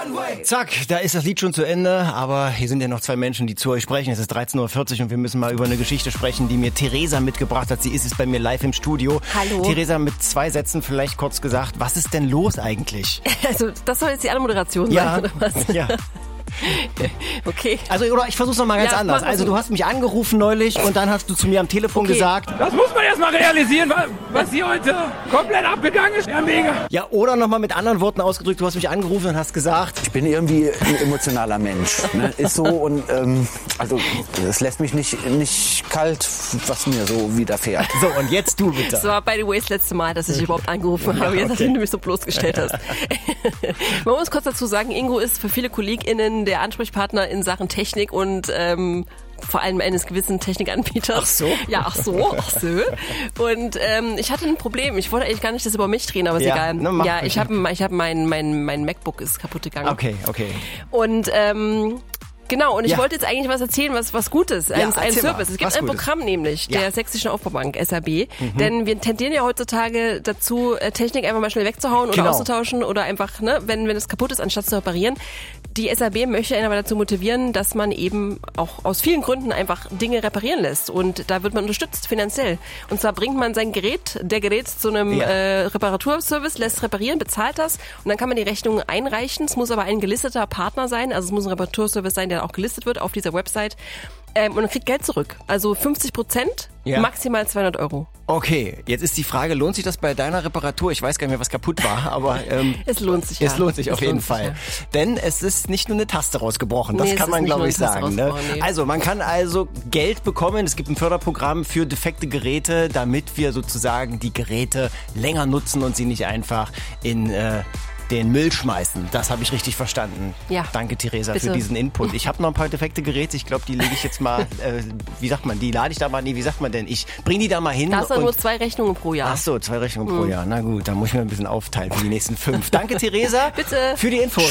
Zack, da ist das Lied schon zu Ende, aber hier sind ja noch zwei Menschen, die zu euch sprechen. Es ist 13.40 Uhr und wir müssen mal über eine Geschichte sprechen, die mir Theresa mitgebracht hat. Sie ist es bei mir live im Studio. Hallo. Theresa, mit 2 Sätzen vielleicht kurz gesagt, was ist denn los eigentlich? Also, das soll jetzt die Anmoderation sein, Ja, oder was? ja. Okay. Also, oder ich versuch's noch mal ganz anders. Also, du hast mich angerufen neulich und dann hast du zu mir am Telefon gesagt... Das muss man erst mal realisieren, was hier heute komplett abgegangen ist. Ja, mega. Ja, oder noch mal mit anderen Worten ausgedrückt, du hast mich angerufen und hast gesagt... Ich bin irgendwie ein emotionaler Mensch, ne? Ist so und also es lässt mich nicht kalt, was mir so widerfährt. So, und jetzt du bitte. Das war, by the way, das letzte Mal, dass ich überhaupt angerufen habe, jetzt, nachdem du mich so bloßgestellt hast. Man muss kurz dazu sagen, Ingo ist für viele KollegInnen der Ansprechpartner in Sachen Technik und vor allem eines gewissen Technikanbieters. Ach so? Ja, ach so. Und ich hatte ein Problem. Ich wollte eigentlich gar nicht das über mich drehen, aber ist egal. Ne, Ja, ich habe mein MacBook ist kaputt gegangen. Okay. Und genau, und ich wollte jetzt eigentlich was erzählen, was Gutes, ein erzähl Service. mal, Es gibt was ein Gutes. Programm nämlich, der Sächsischen Aufbaubank, SAB, denn wir tendieren ja heutzutage dazu, Technik einfach mal schnell wegzuhauen oder Genau. auszutauschen oder einfach, ne, wenn es kaputt ist, anstatt zu reparieren. Die SAB möchte einen aber dazu motivieren, dass man eben auch aus vielen Gründen einfach Dinge reparieren lässt und da wird man unterstützt finanziell. Und zwar bringt man sein Gerät zu einem Reparaturservice, lässt reparieren, bezahlt das und dann kann man die Rechnung einreichen. Es muss aber ein gelisteter Partner sein, also es muss ein Reparaturservice sein, der auch gelistet wird auf dieser Website. Und man kriegt Geld zurück. Also 50%, maximal 200 €. Okay, jetzt ist die Frage, lohnt sich das bei deiner Reparatur? Ich weiß gar nicht mehr, was kaputt war, aber Es lohnt sich, ja. es lohnt sich auf jeden Fall. Ja. Denn es ist nicht nur eine Taste rausgebrochen, das Nee, es kann ist man nicht glaube nur ich eine Taste sagen. Ne? rausgebrochen, nee. Also man kann also Geld bekommen, es gibt ein Förderprogramm für defekte Geräte, damit wir sozusagen die Geräte länger nutzen und sie nicht einfach in... den Müll schmeißen. Das habe ich richtig verstanden. Ja. Danke, Theresa, Bitte. für diesen Input. Ich habe noch ein paar defekte Geräte. Ich glaube, die lege ich jetzt mal, wie sagt man, die lade ich da mal, nee, wie sagt man denn? Ich bringe die da mal hin. Da hast du und nur 2 Rechnungen pro Jahr. Ach so, 2 Rechnungen pro Jahr. Na gut, da muss ich mir ein bisschen aufteilen für die nächsten 5. Danke, Theresa. Bitte. Für die Infos.